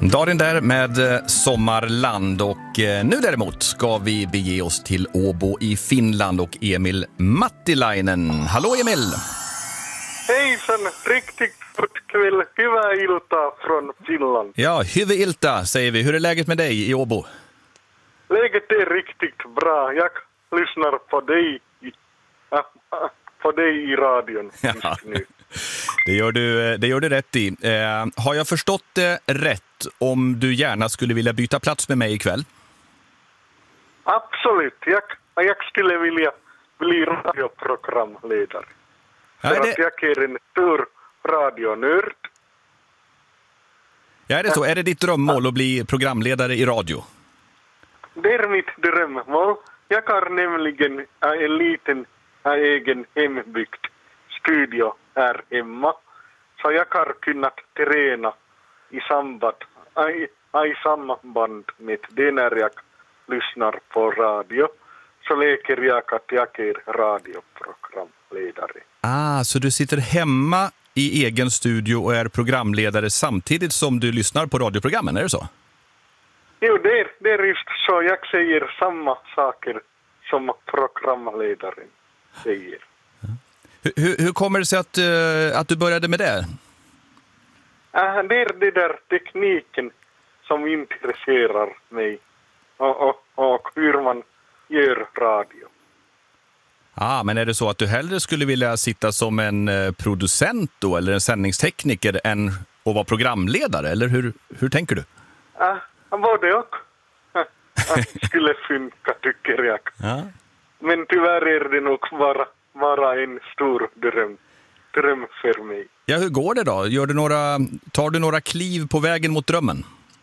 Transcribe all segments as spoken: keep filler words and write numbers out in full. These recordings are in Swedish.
Darin där med Sommarland och nu däremot ska vi bege oss till Åbo i Finland och Emil Mattilainen. Hallå Emil! Hejsan, riktigt god kväll. Hyvää iltaa från Finland. Ja, hyvä ilta säger vi. Hur är läget med dig i Åbo? Läget är riktigt bra. Jag lyssnar på dig i, äh, på dig i radion just Ja. nu. Det gör du, det gör du rätt i. Eh, har jag förstått det rätt om du gärna skulle vilja byta plats med mig ikväll? Absolut. Jag, jag skulle vilja bli radioprogramledare. Ja, För är det- att jag är en stor radionörd. Ja, är det så? Är det ditt drömmål att bli programledare i radio? Det är mitt drömmål. Jag har nämligen en liten äh, egen hembyggd studio här hemma. Så jag har kunnat träna i samband, äh, i samband med det när jag lyssnar på radio. Så leker jag att jag är radioprogramledare. Ah, så du sitter hemma i egen studio och är programledare samtidigt som du lyssnar på radioprogrammen, är det så? Jo, det är, det är just så. Jag säger samma saker som programledaren säger. Hur, hur, hur kommer det sig att, eh, att du började med det? Äh, det är det där tekniken som intresserar mig och, och, och hur man gör radio. Ah, men är det så att du hellre skulle vilja sitta som en eh, producent då, eller en sändningstekniker än att vara programledare? Eller hur, hur tänker du? Äh, både och äh, äh, skulle funka, tycker jag. Ja. Men tyvärr är det nog bara, bara en stor dröm, dröm för mig. Ja, hur går det då? Gör du några, tar du några kliv på vägen mot drömmen?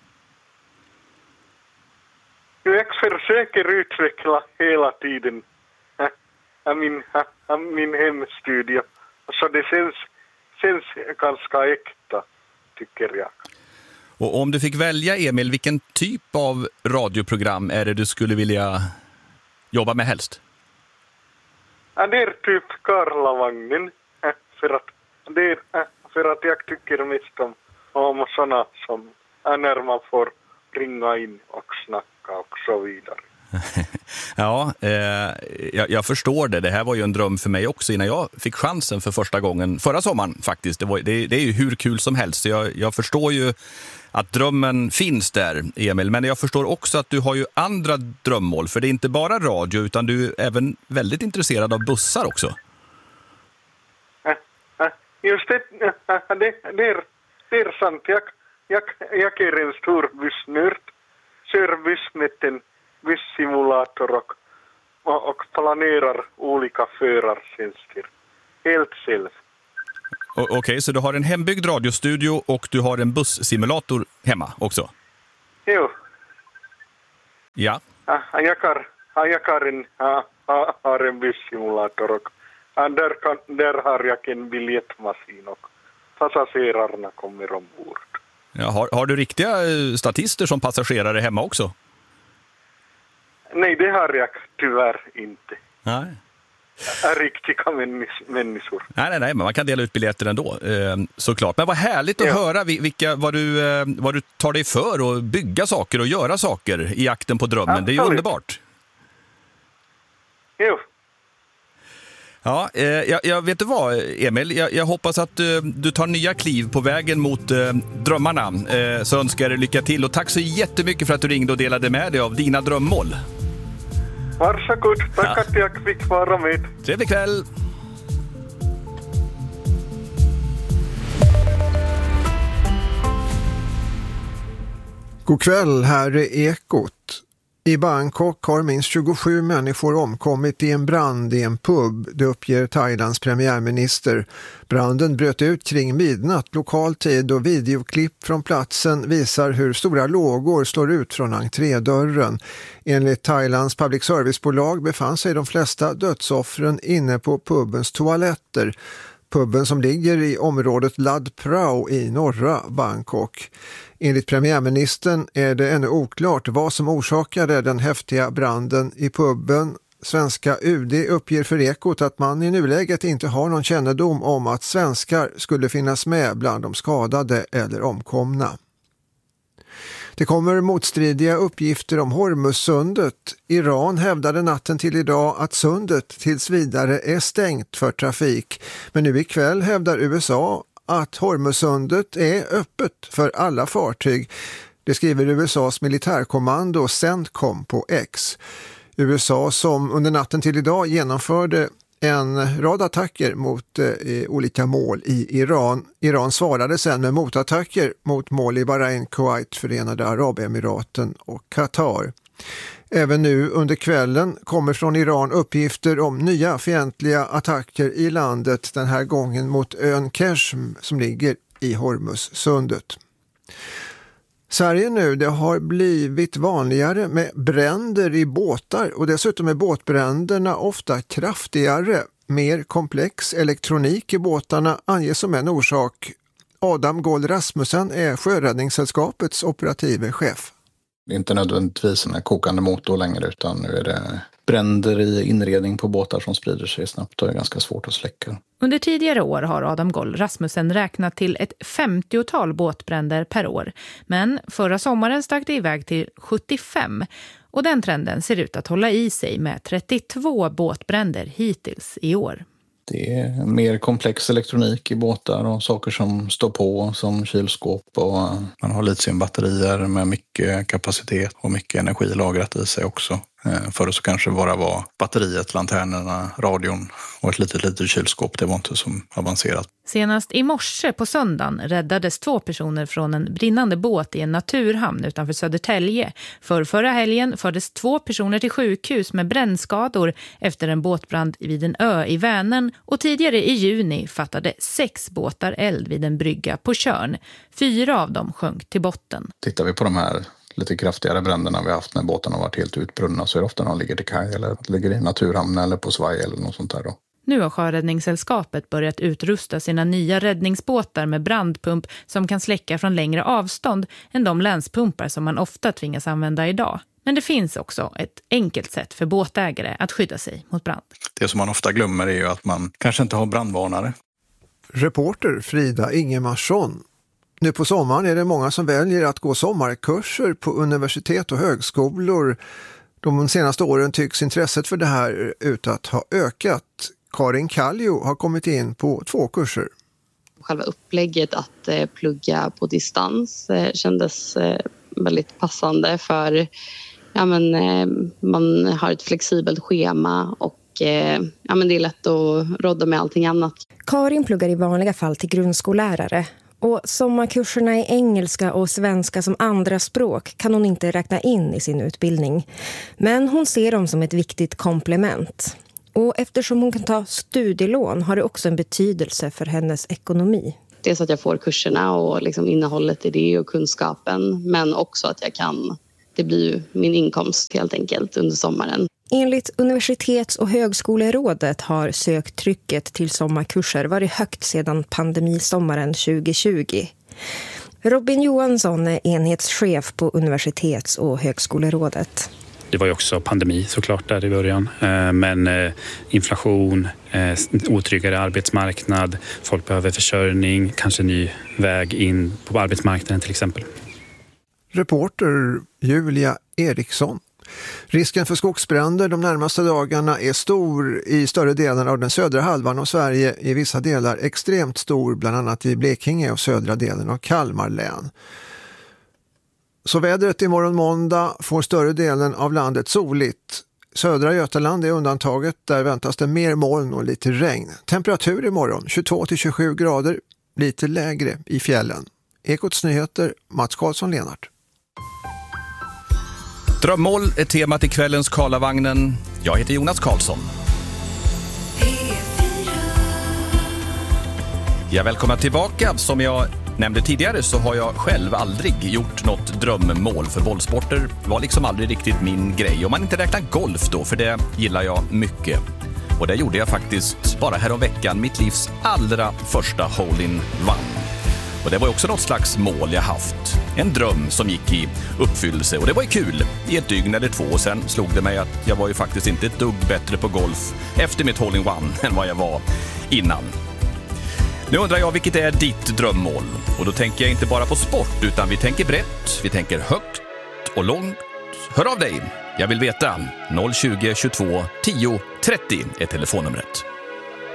Jag försöker utveckla hela tiden äh, min, äh, min hemstudio. Så det känns, känns ganska äkta, tycker jag. Och om du fick välja, Emil, vilken typ av radioprogram är det du skulle vilja jobba med helst? Ja, det är typ Karlavagnen. äh, För att, det är, äh, för att jag tycker mest om, om såna som äh, när man får ringa in och snacka och så vidare. Ja, eh, jag, jag förstår det. Det här var ju en dröm för mig också innan jag fick chansen för första gången förra sommaren faktiskt. Det, var, det, det är ju hur kul som helst. Jag, jag förstår ju att drömmen finns där, Emil. Men jag förstår också att du har ju andra drömmål. För det är inte bara radio utan du är även väldigt intresserad av bussar också. Äh, äh, Just det, äh, det, det, är, det är sant. Jag, jag, jag är en stor bussnörd. Kör buss med en bussimulator och, och, och planerar olika förartjänster. Helt själv. O- Okej, okay, så du har en hembyggd radiostudio och du har en bussimulator hemma också? Jo, Ja. äh, jag, har, jag har, en, äh, har en bussimulator och äh, där, kan, där har jag en biljettmaskin och passagerarna kommer ombord. Ja, har, har du riktiga eh, statister som passagerare hemma också? Nej, det har jag tyvärr inte. Nej. Är riktiga männis- människor. Nej, nej, nej, men man kan dela ut biljetter ändå, eh, såklart. Men vad härligt att Ja. höra vilka, vad, du, eh, vad du tar dig för att bygga saker och göra saker i jakten på drömmen. Det är ju Absolut. underbart. Jo, Ja, eh, jag, jag vet du vad, Emil? Jag, jag hoppas att eh, du tar nya kliv på vägen mot eh, drömmarna. Eh, så önskar jag dig lycka till. Och tack så jättemycket för att du ringde och delade med dig av dina drömmål. varsågod. Tack Ja. att jag fick vara med. Trevlig kväll! God kväll, här är Ekot. I Bangkok har minst tjugosju människor omkommit i en brand i en pub, det uppger Thailands premiärminister. Branden bröt ut kring midnatt lokal tid och videoklipp från platsen visar hur stora lågor slår ut från entrédörren. Enligt Thailands public servicebolag befann sig de flesta dödsoffren inne på pubens toaletter. Puben som ligger i området Lad Prao i norra Bangkok. Enligt premiärministern är det ännu oklart vad som orsakade den häftiga branden i puben. Svenska U D uppger för Ekot att man i nuläget inte har någon kännedom om att svenskar skulle finnas med bland de skadade eller omkomna. Det kommer motstridiga uppgifter om Hormuzsundet. Iran hävdade natten till idag att sundet tills vidare är stängt för trafik. Men nu ikväll hävdar U S A att Hormuzsundet är öppet för alla fartyg. Det skriver U S A:s militärkommando CENTCOM på X. U S A som under natten till idag genomförde en rad attacker mot eh, olika mål i Iran. Iran svarade sedan med motattacker mot mål i Bahrain, Kuwait, Förenade Arabemiraten och Qatar. Även nu under kvällen kommer från Iran uppgifter om nya fientliga attacker i landet, den här gången mot ön Keshm som ligger i Hormuzsundet. Sverige nu, det har blivit vanligare med bränder i båtar och dessutom är båtbränderna ofta kraftigare. Mer komplex elektronik i båtarna anges som en orsak. Adam Gold Rasmussen är Sjöräddningssällskapets operative chef. Det är inte nödvändigtvis en kokande motor längre, utan nu är det bränder i inredning på båtar som sprider sig snabbt och är ganska svårt att släcka. Under tidigare år har Adam Gold Rasmussen räknat till ett femtiotal båtbränder per år. Men förra sommaren stack det iväg till sjuttiofem. Och den trenden ser ut att hålla i sig med trettiotvå båtbränder hittills i år. Det är mer komplex elektronik i båtar och saker som står på som kylskåp, och man har litiumbatterier med mycket kapacitet och mycket energi lagrat i sig också. Förr så kanske bara var batteriet, lanternerna, radion och ett litet, litet kylskåp. Det var inte så avancerat. Senast i morse på söndagen räddades två personer från en brinnande båt i en naturhamn utanför Södertälje. För förra helgen fördes två personer till sjukhus med brännskador efter en båtbrand vid en ö i Vänern. Och tidigare i juni fattade sex båtar eld vid en brygga på Tjörn. Fyra av dem sjönk till botten. Tittar vi på de här lite kraftigare bränderna vi har haft när båtarna har varit helt utbrunna, så är det ofta när de ligger till kaj eller ligger i naturhamn eller på svaj eller något sånt där då. Nu har Sjöräddningssällskapet börjat utrusta sina nya räddningsbåtar med brandpump som kan släcka från längre avstånd än de länspumpar som man ofta tvingas använda idag. Men det finns också ett enkelt sätt för båtägare att skydda sig mot brand. Det som man ofta glömmer är ju att man kanske inte har brandvarnare. Reporter Frida Ingemarsson. Nu på sommaren är det många som väljer att gå sommarkurser på universitet och högskolor. De senaste åren tycks intresset för det här ut att ha ökat. Karin Kallio har kommit in på två kurser. Själva upplägget att eh, plugga på distans eh, kändes eh, väldigt passande för ja, men, eh, man har ett flexibelt schema och eh, ja, men det är lätt att rodda med allting annat. Karin pluggar i vanliga fall till grundskollärare. Och sommarkurserna i engelska och svenska som andra språk kan hon inte räkna in i sin utbildning. Men hon ser dem som ett viktigt komplement. Och eftersom hon kan ta studielån har det också en betydelse för hennes ekonomi. Dels att jag får kurserna och liksom innehållet i det och kunskapen. Men också att jag kan, det blir ju min inkomst helt enkelt under sommaren. Enligt Universitets- och högskolerådet har söktrycket till sommarkurser varit högt sedan pandemisommaren tjugo tjugo. Robin Johansson är enhetschef på Universitets- och högskolerådet. Det var ju också pandemi såklart där i början, men inflation, otryggare arbetsmarknad, folk behöver försörjning, kanske ny väg in på arbetsmarknaden till exempel. Reporter Julia Eriksson. Risken för skogsbränder de närmaste dagarna är stor i större delen av den södra halvan av Sverige, i vissa delar extremt stor, bland annat i Blekinge och södra delen av Kalmar län. Så vädret imorgon måndag får större delen av landet soligt. Södra Götaland är undantaget, där väntas det mer moln och lite regn. Temperatur imorgon tjugotvå till tjugosju grader, lite lägre i fjällen. Ekots nyheter, Mats Karlsson-Lenart. Drömmål är temat i kvällens Karlavagnen. Jag heter Jonas Karlsson. Jag välkomnar tillbaka. Som jag nämnde tidigare så har jag själv aldrig gjort något drömmål för bollsporter. Det var liksom aldrig riktigt min grej. Om man inte räknar golf då, för det gillar jag mycket. Och det gjorde jag faktiskt bara här om veckan, mitt livs allra första hole-in-one. Och det var också något slags mål jag haft. En dröm som gick i uppfyllelse. Och det var ju kul i ett dygn eller två. Och sen slog det mig att jag var ju faktiskt inte ett dugg bättre på golf efter mitt hole-in-one än vad jag var innan. Nu undrar jag, vilket är ditt drömmål? Och då tänker jag inte bara på sport, utan vi tänker brett, vi tänker högt och långt. Hör av dig, jag vill veta. noll tjugo, tjugotvå, tio, trettio är telefonnumret.